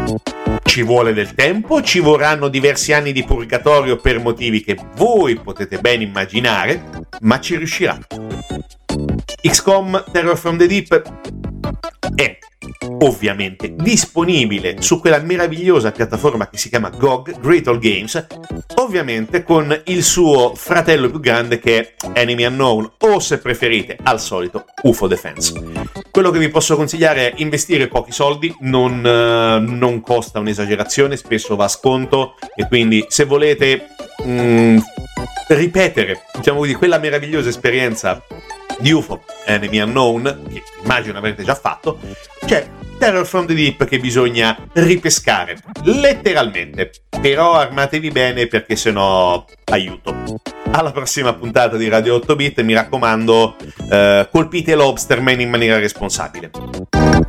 Ci vuole del tempo, ci vorranno diversi anni di purgatorio per motivi che voi potete ben immaginare, ma ci riuscirà. XCOM Terror from the Deep è ovviamente disponibile su quella meravigliosa piattaforma che si chiama GOG, Great All Games, ovviamente con il suo fratello più grande che è Enemy Unknown, o se preferite, al solito, UFO Defense. Quello che vi posso consigliare è investire pochi soldi, non costa un'esagerazione, spesso va a sconto, e quindi se volete ripetere, diciamo così, quella meravigliosa esperienza di UFO Enemy Unknown, che immagino avrete già fatto, c'è Terror from the Deep che bisogna ripescare, letteralmente. Però armatevi bene, perché sennò aiuto. Alla prossima puntata di Radio 8 Bit, mi raccomando, colpite Lobsterman in maniera responsabile.